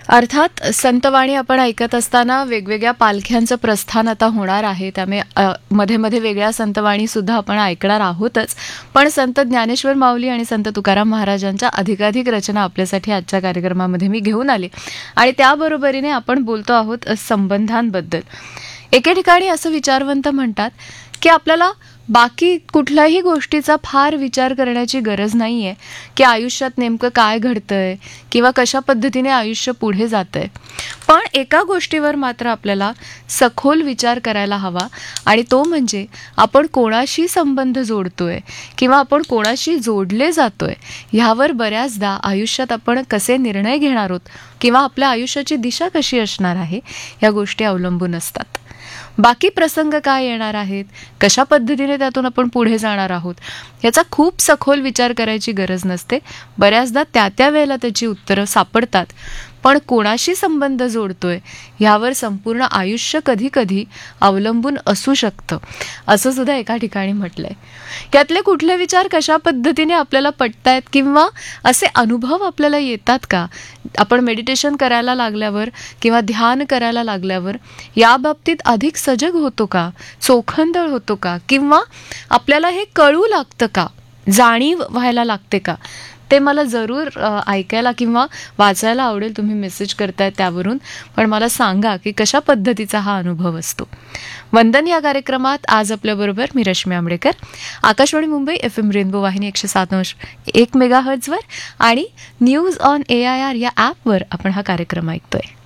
अर्थात संतवाणी आपण ऐकत असताना वेगवेगळ्या पालख्यांचं प्रस्थान आता होणार आहे, त्यामुळे मध्ये मध्ये वेगळ्या संतवाणी सुद्धा आपण ऐकणार आहोतच. पण संत ज्ञानेश्वर माऊली आणि संत तुकाराम महाराजांच्या अधिकाधिक रचना आपल्यासाठी आजच्या कार्यक्रमामध्ये मी घेऊन आले आणि त्याबरोबरीने आपण बोलतो आहोत संबंधांबद्दल. एके ठिकाणी असं विचारवंत म्हणतात की आपल्याला बाकी कुठल्याही गोष्टीचा फार विचार करण्याची गरज नाही आहे की आयुष्यात नेमकं काय घडतंय किंवा कशा पद्धतीने आयुष्य पुढे जातंय. पण एका गोष्टीवर मात्र आपल्याला सखोल विचार करायला हवा आणि तो म्हणजे आपण कोणाशी संबंध जोडतोय किंवा आपण कोणाशी जोडले जातोय ह्यावर बऱ्याचदा आयुष्यात आपण कसे निर्णय घेणार आहोत किंवा आपल्या आयुष्याची दिशा कशी असणार आहे या गोष्टी अवलंबून असतात. बाकी प्रसंग काय येणार आहेत, कशा पद्धतीने त्यातून आपण पुढे जाणार आहोत याचा खूप सखोल विचार करायची गरज नसते. बऱ्याचदा त्या वेळेला त्याची उत्तरं सापडतात. पण कोणाशी संबंध जोडतोय ह्यावर संपूर्ण आयुष्य कधी कधी अवलंबून असू शकतं असं सुद्धा एका ठिकाणी म्हटलंय. यातले कुठले विचार कशा पद्धतीने आपल्याला पटतायत किंवा असे अनुभव आपल्याला येतात का आपण मेडिटेशन करायला लागल्यावर किंवा ध्यान करायला लागल्यावर, या बाबतीत अधिक सजग होतो का, चोखंदळ होतो का किंवा आपल्याला हे कळू लागतं का, जाणीव व्हायला लागते का, ते मला जरूर ऐकायला किंवा वाचायला आवडेल. तुम्ही मेसेज करताय त्यावरून पण मला सांगा की कशा पद्धतीचा हा अनुभव असतो. वंदन या कार्यक्रमात आज आपल्याबरोबर मी रश्मी आंबेडकर, आकाशवाणी मुंबई FM रेनबो वाहिनी 107.1 मेगाहर्ट्झवर आणि न्यूज ऑन AIR या ॲपवर आपण हा कार्यक्रम ऐकतोय.